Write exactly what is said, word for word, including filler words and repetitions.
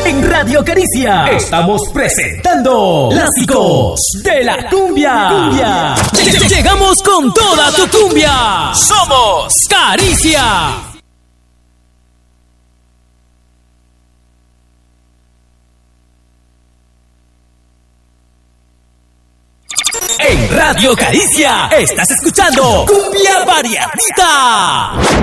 En Radio Caricia estamos presentando Clásicos de la Cumbia. Cumbia. Llegamos con toda tu cumbia. Somos Caricia. En Radio Caricia estás escuchando Cumbia Variadita.